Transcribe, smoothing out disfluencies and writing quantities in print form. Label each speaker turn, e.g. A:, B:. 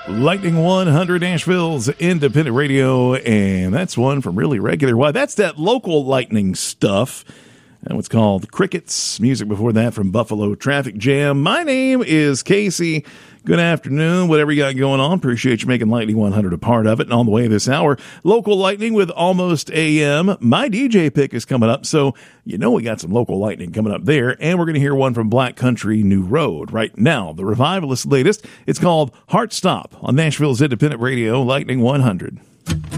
A: Lightning 100, Nashville's independent radio, and that's one from Really Regular. Why, that's that local lightning stuff. And what's called Crickets. Music before that from Buffalo Traffic Jam. My name is Casey. Good afternoon, whatever you got going on. Appreciate you making Lightning 100 a part of it. And on the way this hour, local lightning with Almost AM. My DJ pick is coming up, so you know we got some local lightning coming up there. And we're going to hear one from Black Country New Road right now. The Revivalist latest. It's called Heart Stop on Nashville's independent radio, Lightning 100.